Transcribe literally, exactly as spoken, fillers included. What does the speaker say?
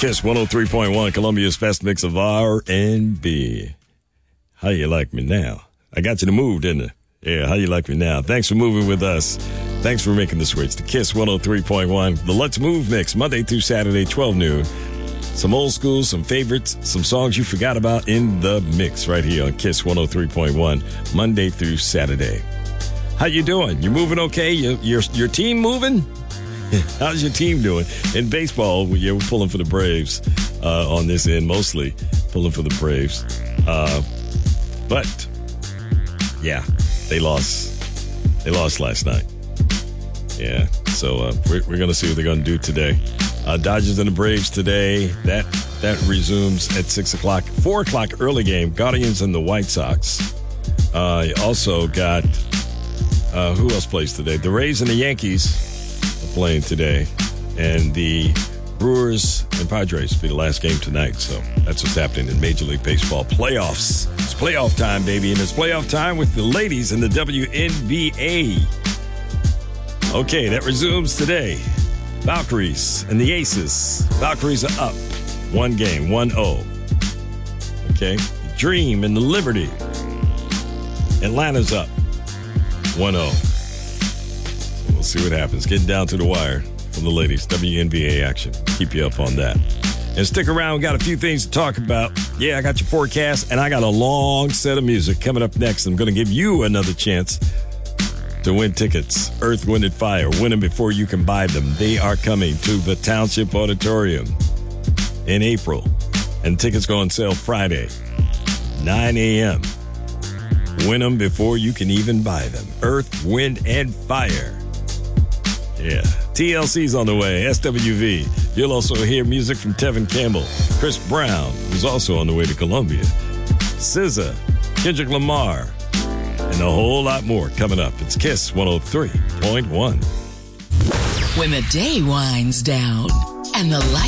Kiss one oh three point one, Columbia's best mix of R and B. How you like me now? I got you to move, didn't I? Yeah, how you like me now? Thanks for moving with us. Thanks for making the switch to Kiss one oh three point one. The Let's Move mix, Monday through Saturday, twelve noon. Some old school, some favorites, some songs you forgot about in the mix right here on Kiss one oh three point one, Monday through Saturday. How you doing? You moving okay? Your your, your team moving? How's your team doing? In baseball, yeah, we're pulling for the Braves uh, on this end, mostly pulling for the Braves. Uh, but, yeah, they lost. They lost last night. Yeah, so uh, we're, we're going to see what they're going to do today. Uh, Dodgers and the Braves today. That that resumes at six o'clock. four o'clock early game, Guardians and the White Sox. Uh, you also got, uh, who else plays today? The Rays and the Yankees playing today, and the Brewers and Padres will be the last game tonight. So that's what's happening in Major League Baseball playoffs. It's playoff time, baby, and it's playoff time with the ladies in the W N B A. Okay, that resumes today. Valkyries and the Aces. Valkyries are up one game, one oh. Okay, Dream and the Liberty. Atlanta's up one oh. We'll see what happens. Getting down to the wire for the ladies. W N B A action. Keep you up on that. And stick around. We got a few things to talk about. Yeah, I got your forecast, and I got a long set of music coming up next. I'm going to give you another chance to win tickets. Earth, Wind, and Fire. Win them before you can buy them. They are coming to the Township Auditorium in April. And tickets go on sale Friday, nine a.m. Win them before you can even buy them. Earth, Wind, and Fire. Yeah. T L C's on the way. S W V. You'll also hear music from Tevin Campbell. Chris Brown, who's also on the way to Columbia. S Z A, Kendrick Lamar, and a whole lot more coming up. It's Kiss one oh three point one. When the day winds down and the light